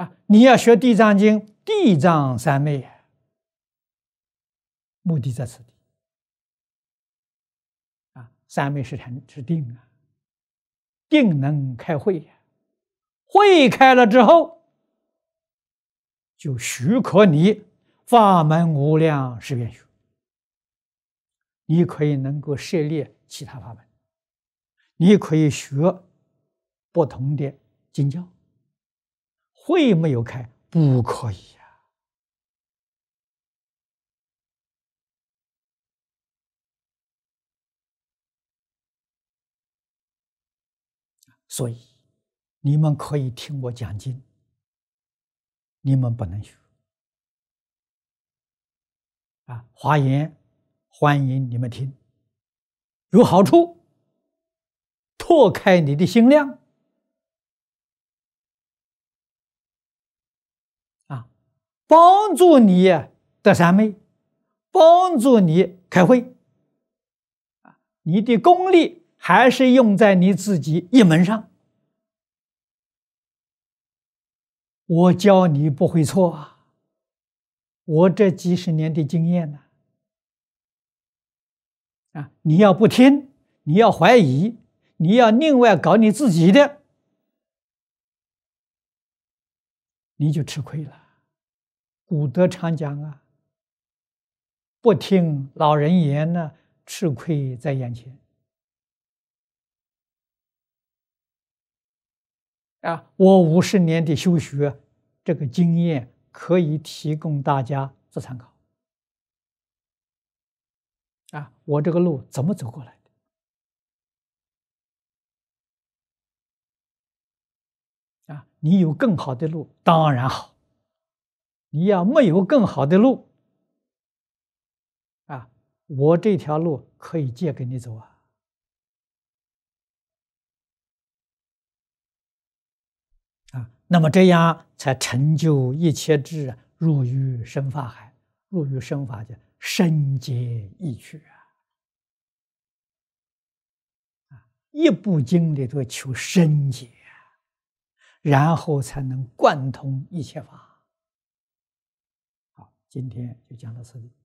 你要学《地藏经》，地藏三昧，目的在此地。三昧是定啊，定能开慧，慧开了之后，就许可你法门无量十遍学，你可以能够涉猎其他法门，你可以学不同的经教。慧没有开，不可以呀。所以你们可以听我讲经，你们不能学。华严欢迎你们听，有好处，拓开你的心量。帮助你得三昧，帮助你开慧。你的功力还是用在你自己一门上。我教你不会错啊，我这几十年的经验呢。你要不听，你要怀疑，你要另外搞你自己的，你就吃亏了。古德常讲啊，不听老人言呢，吃亏在眼前。我50年的修学，这个经验可以提供大家做参考。我这个路怎么走过来的？你有更好的路，当然好。你要没有更好的路，我这条路可以借给你走啊。那么这样才成就一切智，入于生法海，入于生法界，深解义趣一部经里头求深解，然后才能贯通一切法。好，今天就讲到这里。